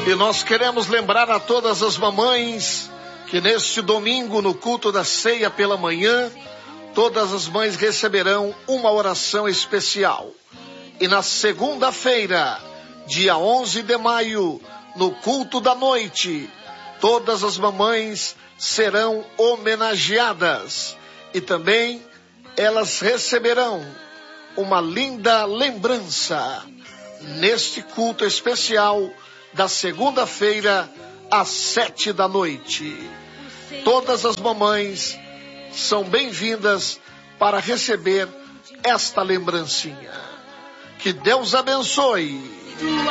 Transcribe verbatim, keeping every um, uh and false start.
E nós queremos lembrar a todas as mamães que neste domingo, no culto da ceia pela manhã, todas as mães receberão uma oração especial. E na segunda-feira, dia onze de maio, no culto da noite, todas as mamães serão homenageadas. E também elas receberão uma linda lembrança neste culto especial da segunda-feira às sete da noite. Todas as mamães são bem-vindas para receber esta lembrancinha. Que Deus abençoe.